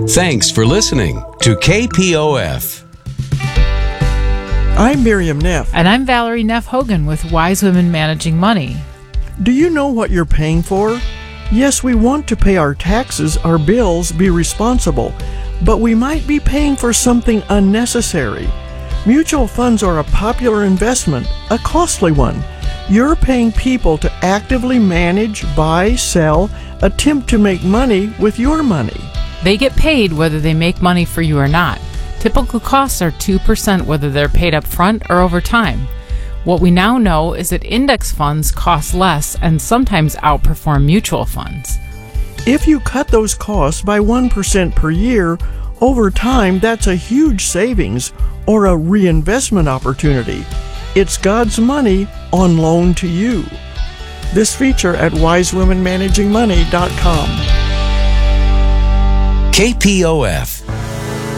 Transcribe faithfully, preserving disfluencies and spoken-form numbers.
Thanks for listening to K P O F. I'm Miriam Neff. And I'm Valerie Neff Hogan with Wise Women Managing Money. Do you know what you're paying for? Yes, we want to pay our taxes, our bills, be responsible, but we might be paying for something unnecessary. Mutual funds are a popular investment, a costly one. You're paying people to actively manage, buy, sell, attempt to make money with your money. They get paid whether they make money for you or not. Typical costs are two percent whether they're paid up front or over time. What we now know is that index funds cost less and sometimes outperform mutual funds. If you cut those costs by one percent per year, over time that's a huge savings or a reinvestment opportunity. It's God's money on loan to you. This feature at wise women managing money dot com. K P O F.